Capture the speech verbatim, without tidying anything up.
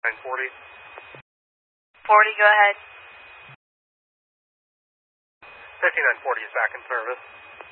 nine forty. forty, go ahead. fifty-nine forty is back in service.